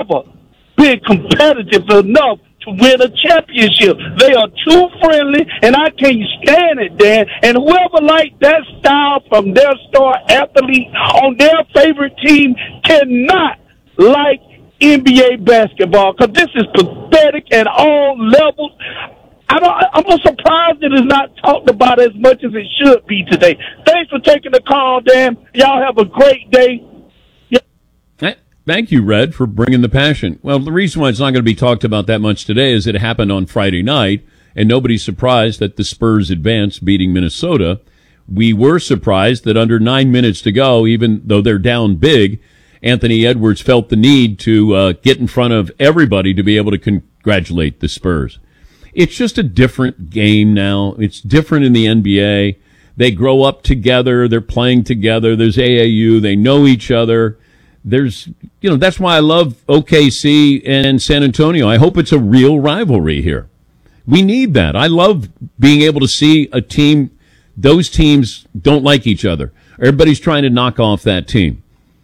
never been competitive enough to win a championship. They are too friendly, and I can't stand it, Dan. And whoever likes that style from their star athlete on their favorite team cannot like NBA basketball, because this is pathetic at all levels. I'm surprised it is not talked about as much as it should be today. Thanks for taking the call, Dan. Y'all have a great day. Thank you, Red, for bringing the passion. Well, the reason why it's not going to be talked about that much today is it happened on Friday night, and nobody's surprised that the Spurs advanced, beating Minnesota. We were surprised that under 9 minutes to go, even though they're down big, Anthony Edwards felt the need to get in front of everybody to be able to congratulate the Spurs. It's just a different game now. It's different in the NBA. They grow up together. They're playing together. There's AAU. They know each other. There's, that's why I love OKC and San Antonio. I hope it's a real rivalry here. We need that. I love being able to see a team. Those teams don't like each other. Everybody's trying to knock off that team.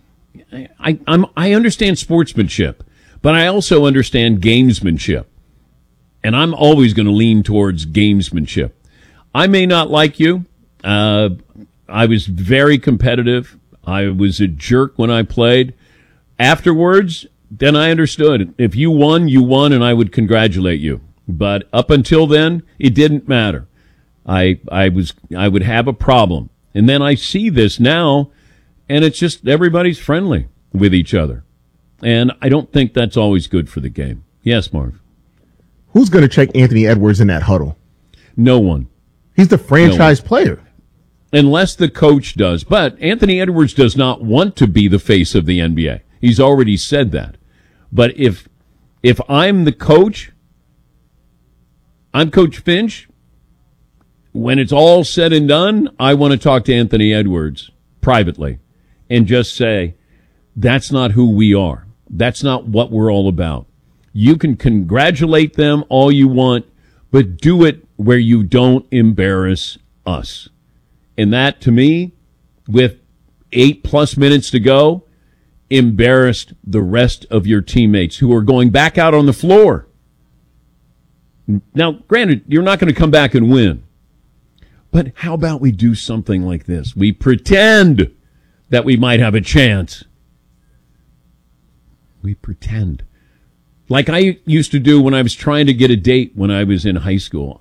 I understand sportsmanship, but I also understand gamesmanship. And I'm always going to lean towards gamesmanship. I may not like you. I was very competitive. I was a jerk when I played. Afterwards, then I understood. If you won, and I would congratulate you. But up until then, it didn't matter. I would have a problem. And then I see this now, and it's just everybody's friendly with each other. And I don't think that's always good for the game. Yes, Marv. Who's going to check Anthony Edwards in that huddle? No one. He's the franchise player. Unless the coach does. But Anthony Edwards does not want to be the face of the NBA. He's already said that. But if I'm the coach, I'm Coach Finch, when it's all said and done, I want to talk to Anthony Edwards privately and just say, that's not who we are. That's not what we're all about. You can congratulate them all you want, but do it where you don't embarrass us. And that, to me, with 8+ minutes to go, embarrassed the rest of your teammates who are going back out on the floor. Now, granted, you're not going to come back and win. But how about we do something like this? We pretend that we might have a chance. We pretend. Like I used to do when I was trying to get a date when I was in high school.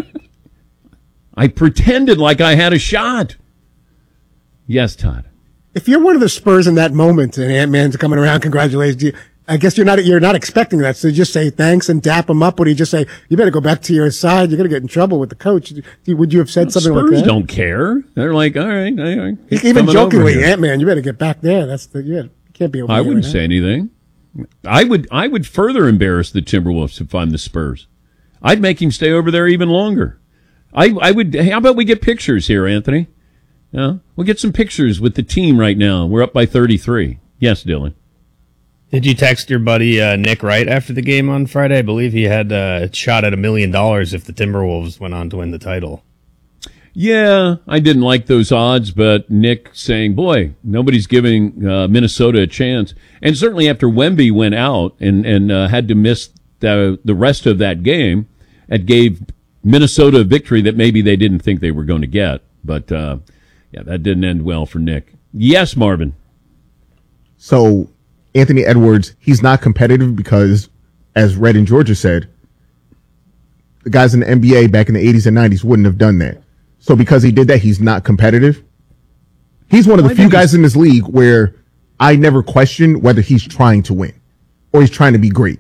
I pretended like I had a shot. Yes, Todd. If you're one of the Spurs in that moment and Ant-Man's coming around, congratulations, I guess you're not expecting that. So you just say thanks and dap him up. Would he just say, you better go back to your side? You're going to get in trouble with the coach. Would you have said something like that? Spurs don't care. They're like, all right. Even jokingly, Ant-Man, you better get back there. You can't be over I wouldn't say anything. I would further embarrass the Timberwolves if I'm the Spurs. I'd make him stay over there even longer. I would. How about we get pictures here, Anthony? We'll get some pictures with the team right now. We're up by 33. Yes, Dylan. Did you text your buddy Nick Wright after the game on Friday? I believe he had a shot at $1 million if the Timberwolves went on to win the title. Yeah, I didn't like those odds, but Nick saying, boy, nobody's giving Minnesota a chance. And certainly after Wemby went out and had to miss the rest of that game, it gave Minnesota a victory that maybe they didn't think they were going to get. But, that didn't end well for Nick. Yes, Marvin. So, Anthony Edwards, he's not competitive because, as Red in Georgia said, the guys in the NBA back in the 80s and 90s wouldn't have done that. So because he did that, he's not competitive. He's one of the few guys in this league where I never question whether he's trying to win or he's trying to be great.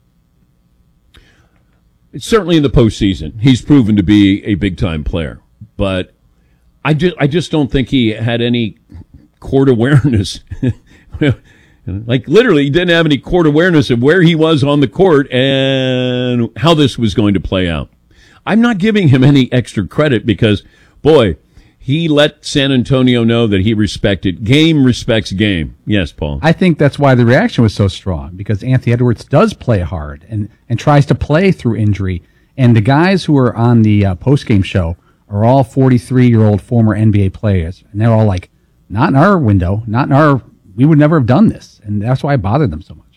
It's certainly in the postseason, he's proven to be a big-time player. But I just don't think he had any court awareness. Like, literally, he didn't have any court awareness of where he was on the court and how this was going to play out. I'm not giving him any extra credit because, boy, he let San Antonio know that he respected. Game respects game. Yes, Paul. I think that's why the reaction was so strong, because Anthony Edwards does play hard and tries to play through injury. And the guys who are on the post-game show are all 43-year-old former NBA players. And they're all like, not in our window, we would never have done this. And that's why it bothered them so much.